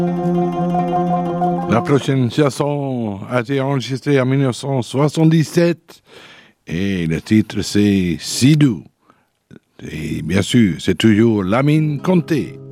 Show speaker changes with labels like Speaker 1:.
Speaker 1: La prochaine chanson a été enregistrée en 1977 et le titre c'est Sidou. Et bien sûr, c'est toujours Lamine Conté.